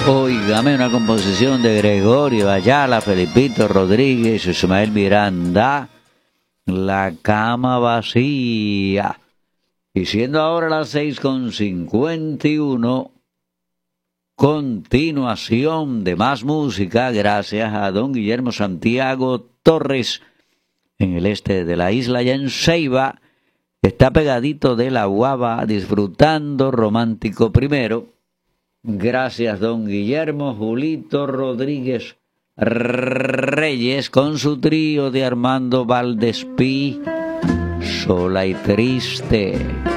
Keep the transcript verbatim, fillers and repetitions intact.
Óigame, una composición de Gregorio Ayala, Felipito Rodríguez, Ismael Miranda, La Cama Vacía. Y siendo ahora las seis con cincuenta y uno, continuación de más música, gracias a don Guillermo Santiago Torres, en el este de la isla, ya en Ceiba, está pegadito de la Guava, disfrutando Romántico Primero. Gracias, don Guillermo. Julito Rodríguez Reyes con su trío de Armando Valdespí, Sola y Triste.